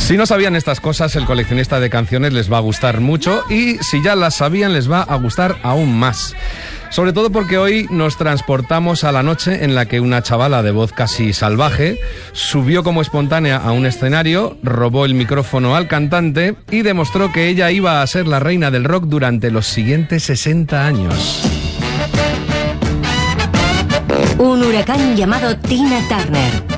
Si no sabían estas cosas, el coleccionista de canciones les va a gustar mucho, y si ya las sabían, les va a gustar aún más. Sobre todo porque hoy nos transportamos a la noche en la que una chavala de voz casi salvaje subió como espontánea a un escenario, robó el micrófono al cantante y demostró que ella iba a ser la reina del rock durante los siguientes 60 años. Un huracán llamado Tina Turner.